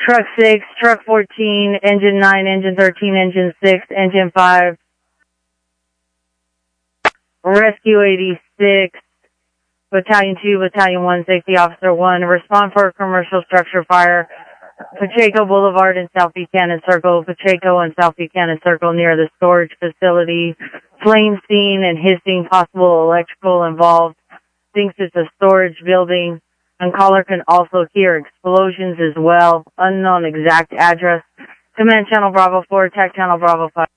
Truck 6, Truck 14, Engine 9, Engine 13, Engine 6, Engine 5, Rescue 86, Battalion 2, Battalion 1, Safety Officer 1, respond for a commercial structure fire, Pacheco Boulevard and South Buchanan Circle, Pacheco and South Buchanan Circle near the storage facility, flame seen and hissing, possible electrical involved, thinks it's a storage building, and caller can also hear explosions as well, unknown exact address. Command Channel Bravo 4, attack Channel Bravo 5.